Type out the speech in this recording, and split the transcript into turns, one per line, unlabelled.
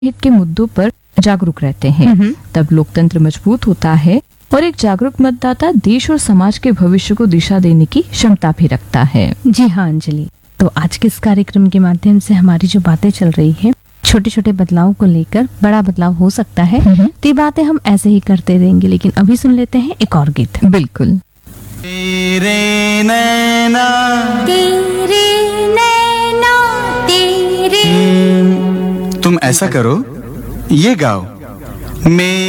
हित के मुद्दों पर जागरूक रहते हैं, तब लोकतंत्र मजबूत होता है और एक जागरूक मतदाता देश और समाज के भविष्य को दिशा देने की क्षमता भी रखता है।
जी हाँ अंजलि, तो आज के इस कार्यक्रम के माध्यम से हमारी जो बातें चल रही है, छोटे छोटे बदलाव को लेकर बड़ा बदलाव हो सकता है, तो ये बातें हम ऐसे ही करते रहेंगे। लेकिन अभी सुन लेते हैं एक और गीत।
बिल्कुल।
तेरे नैना तेरे। तुम ऐसा करो, ये गाओ।